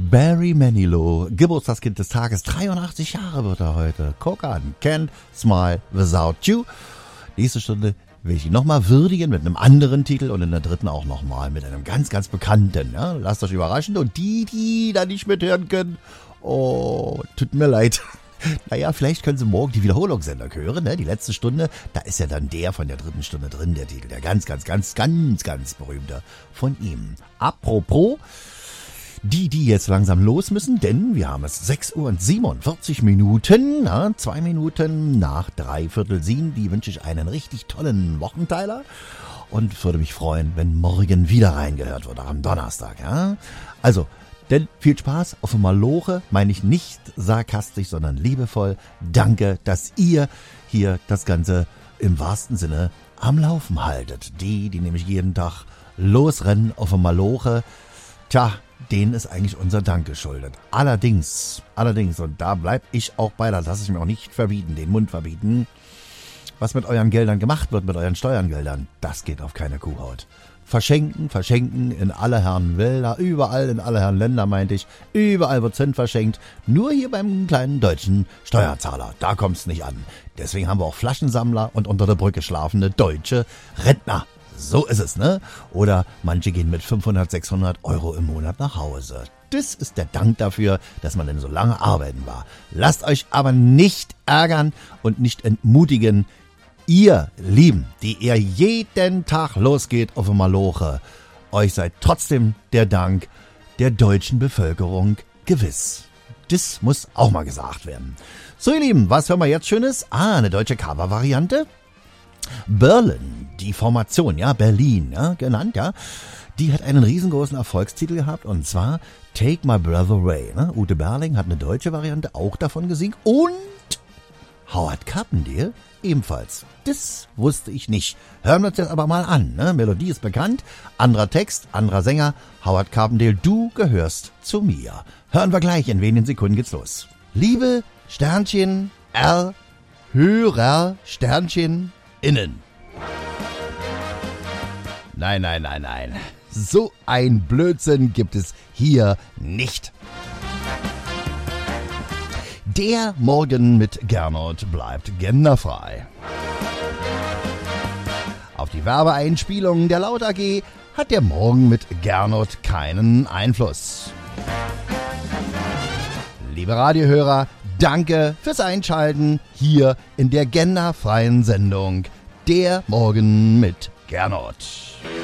Barry Manilow, Geburtstagskind des Tages, 83 Jahre wird er heute. Guck an, Can't Smile Without You. Nächste Stunde will ich ihn nochmal würdigen mit einem anderen Titel und in der dritten auch nochmal mit einem ganz, ganz bekannten. Ja? Lasst euch überraschen und die da nicht mithören können, oh, tut mir leid. Naja, vielleicht können Sie morgen die Wiederholungssendung hören, ne? Die letzte Stunde, da ist ja dann der von der dritten Stunde drin, der Titel, der ganz berühmte von ihm. Apropos, die jetzt langsam los müssen, denn wir haben es 6 Uhr und 47 Minuten, 2 Minuten nach 6:45, die wünsche ich einen richtig tollen Wochenteiler und würde mich freuen, wenn morgen wieder reingehört wird, auch am Donnerstag, ja. Also, denn viel Spaß auf dem Maloche, meine ich nicht sarkastisch, sondern liebevoll. Danke, dass ihr hier das Ganze im wahrsten Sinne am Laufen haltet. Die nämlich jeden Tag losrennen auf dem Maloche, tja, denen ist eigentlich unser Dank geschuldet. Allerdings, und da bleib ich auch bei, das lasse ich mir auch nicht verbieten, den Mund verbieten, was mit euren Geldern gemacht wird, mit euren Steuergeldern, das geht auf keine Kuhhaut. Verschenken in alle Herren Wälder, überall in alle Herren Länder, meinte ich. Überall wird Cent verschenkt. Nur hier beim kleinen deutschen Steuerzahler. Da kommt's nicht an. Deswegen haben wir auch Flaschensammler und unter der Brücke schlafende deutsche Rentner. So ist es, ne? Oder manche gehen mit 500, 600 Euro im Monat nach Hause. Das ist der Dank dafür, dass man denn so lange arbeiten war. Lasst euch aber nicht ärgern und nicht entmutigen. Ihr Lieben, die ihr jeden Tag losgeht auf dem Maloche, euch seid trotzdem der Dank der deutschen Bevölkerung gewiss. Das muss auch mal gesagt werden. So, ihr Lieben, was hören wir jetzt Schönes? Eine deutsche Cover-Variante. Berlin, die Formation, ja, Berlin, ja, genannt, ja. Die hat einen riesengroßen Erfolgstitel gehabt und zwar Take My Breath Away. Ne? Ute Berling hat eine deutsche Variante auch davon gesungen und Howard Carpendale ebenfalls. Das wusste ich nicht. Hören wir uns das aber mal an. Ne? Melodie ist bekannt, anderer Text, anderer Sänger. Howard Carpendale, du gehörst zu mir. Hören wir gleich, in wenigen Sekunden geht's los. Liebe Sternchen R, Hörer Sternchen innen. Nein. So ein Blödsinn gibt es hier nicht. Der Morgen mit Gernot bleibt genderfrei. Auf die Werbeeinspielungen der Laut AG hat der Morgen mit Gernot keinen Einfluss. Liebe Radiohörer, danke fürs Einschalten hier in der genderfreien Sendung Der Morgen mit Gernot.